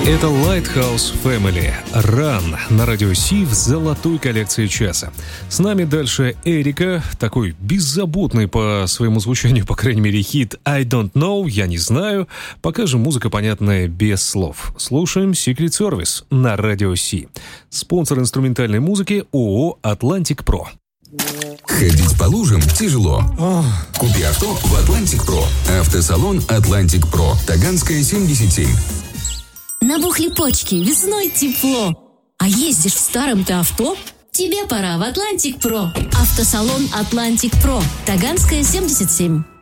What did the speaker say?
Это Lighthouse Family. Run на радио Си в золотой коллекции часа. С нами дальше Эрика, такой беззаботный по своему звучанию, по крайней мере, хит I Don't Know, я не знаю. Пока же музыка понятная без слов. Слушаем Secret Service на радио Си. Спонсор инструментальной музыки ООО Atlantic Pro. Ходить по лужам тяжело. Купи авто в Atlantic Pro. Автосалон Atlantic Pro. Таганская, 77. Набухли почки, весной тепло. А ездишь в старом-то авто? Тебе пора в Atlantic Pro. Автосалон Atlantic Pro. Таганская, 77.